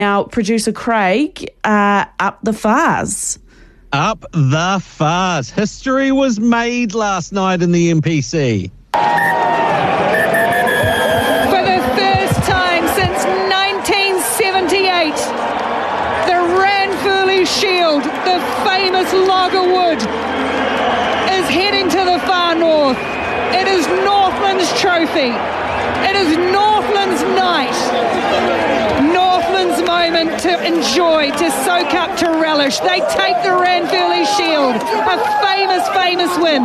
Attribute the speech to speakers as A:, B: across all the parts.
A: Now, producer Craig, up the Fars.
B: Up the Fars. History was made last night in the NPC.
C: For the first time since 1978, the Ranfurly Shield, the famous Lager Wood, is heading to the far north. It is Northland's trophy. It is Northland's night. Northland's moment to enjoy, to soak up, to relish. They take the Ranfurly Shield. A famous win.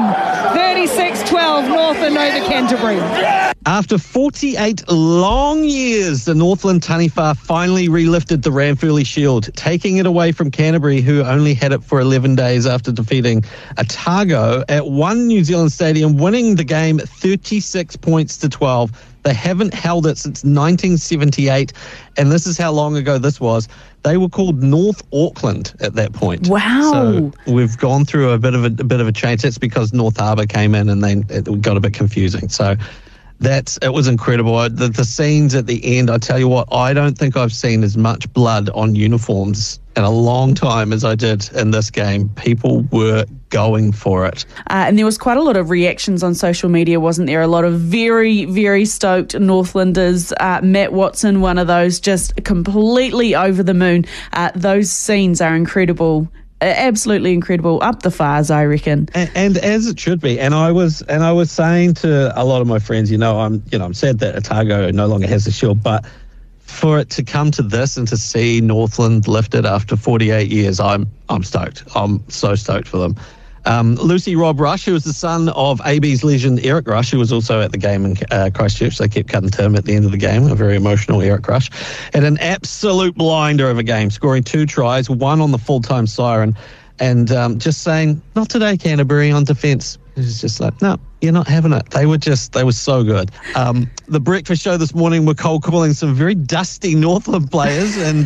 C: 36-12, Northland over Canterbury.
B: After 48 long years, the Northland Taniwha finally relifted the Ranfurly Shield, taking it away from Canterbury, who only had it for 11 days after defeating Otago at One New Zealand Stadium, winning the game 36 points to 12. They haven't held it since 1978, and this is how long ago this was. They were called North Auckland at that point.
A: Wow!
B: So we've gone through a bit of a change. That's because North Harbour came in, and then it got a bit confusing. So it was incredible. The scenes at the end, I tell you what, I don't think I've seen as much blood on uniforms in a long time as I did in this game. People were going for it.
A: And there was quite a lot of reactions on social media, wasn't there? A lot of very, very stoked Northlanders. Matt Watson, one of those, just completely over the moon. Those scenes are incredible. Absolutely incredible. Up the Fars, I reckon.
B: And as it should be. And I was saying to a lot of my friends, I'm sad that Otago no longer has the shield, but for it to come to this and to see Northland lifted after 48 years, I'm stoked. I'm so stoked for them. Lucy Rob Rush, who was the son of AB's legend Eric Rush, who was also at the game in Christchurch. They kept cutting to him at the end of the game, a very emotional Eric Rush. Had an absolute blinder of a game, scoring 2 tries, 1 on the full-time siren, and just saying, not today, Canterbury, on defence. It was just like, no, you're not having it. They were so good. The breakfast show this morning were cold calling some very dusty Northland players, and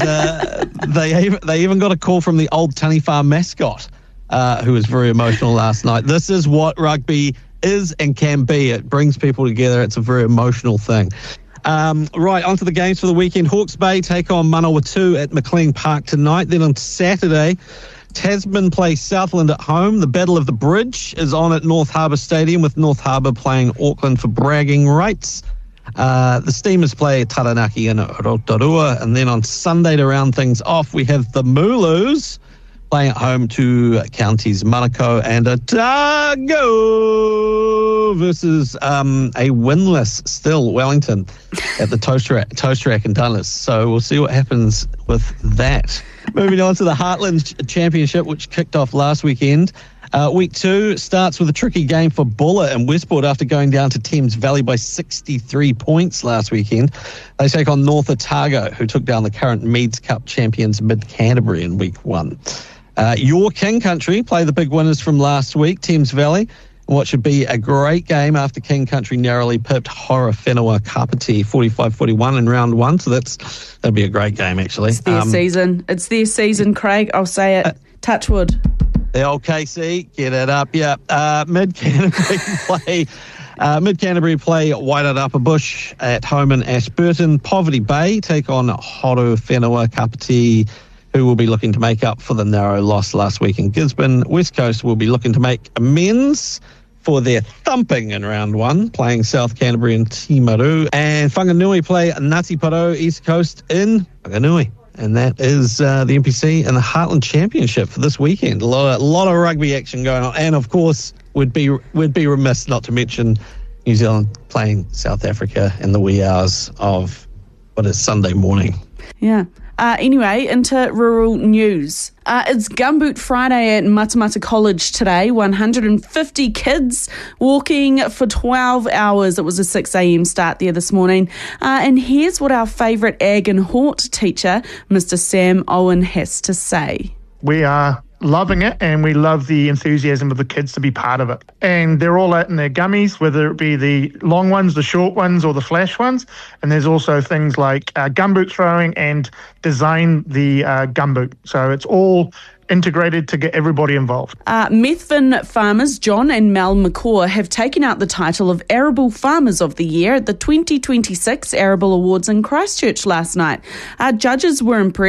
B: they even got a call from the old Taniwha mascot, who was very emotional last night. This is what rugby is and can be. It brings people together. It's a very emotional thing. Right, on to the games for the weekend. Hawke's Bay take on Manawatu at McLean Park tonight. Then on Saturday, Tasman play Southland at home. The Battle of the Bridge is on at North Harbour Stadium, with North Harbour playing Auckland for bragging rights. The Steamers play Taranaki in Rotorua. And then on Sunday, to round things off, we have the Mooloos playing at home to counties Manukau and Otago versus a winless still Wellington at the Toast Rack in Dundas. So we'll see what happens with that. Moving on to the Heartland Championship, which kicked off last weekend. Week 2 starts with a tricky game for Buller and Westport after going down to Thames Valley by 63 points last weekend. They take on North Otago, who took down the current Meads Cup champions Mid Canterbury in Week 1. Your King Country play the big winners from last week, Thames Valley, in what should be a great game after King Country narrowly pipped Hora Whenua Kapiti 45-41 in round 1. So that'll be a great game, actually.
A: It's their season. It's their season, Craig. I'll say it. Touch wood.
B: The old KC, get it up. Yeah. Mid Canterbury play Waiata Upper Bush at home in Ashburton. Poverty Bay take on Hora Whenua Kapiti, who will be looking to make up for the narrow loss last week in Gisborne. West Coast will be looking to make amends for their thumping in round 1, playing South Canterbury and Timaru. And Whanganui play Ngāti Porou East Coast in Whanganui. And that is the NPC and the Heartland Championship for this weekend. A lot of rugby action going on. And, of course, we'd be remiss not to mention New Zealand playing South Africa in the wee hours of what is Sunday morning.
A: Yeah. Anyway, into rural news. It's Gumboot Friday at Matamata College today. 150 kids walking for 12 hours. It was a 6 a.m. start there this morning. And here's what our favourite Ag and Hort teacher, Mr. Sam Owen, has to say.
D: We are loving it, and we love the enthusiasm of the kids to be part of it. And they're all out in their gummies, whether it be the long ones, the short ones, or the flash ones. And there's also things like gumboot throwing and design the gumboot. So it's all integrated to get everybody involved.
A: Methven farmers John and Mel McCaw have taken out the title of Arable Farmers of the Year at the 2026 Arable Awards in Christchurch last night. Judges were impressed